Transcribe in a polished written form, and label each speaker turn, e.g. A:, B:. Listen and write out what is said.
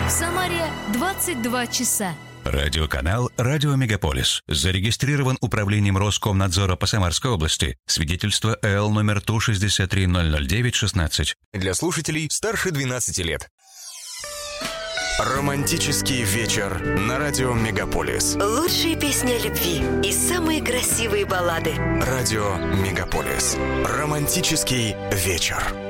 A: В Самаре 22 часа.
B: Радиоканал «Радио Мегаполис». Зарегистрирован управлением Роскомнадзора по Самарской области. Свидетельство ЭЛ номер Ту-63-009-16.
C: Для слушателей старше 12 лет. Романтический вечер на радио Мегаполис.
D: Лучшие песни о любви и самые красивые баллады.
C: Радио Мегаполис. Романтический вечер.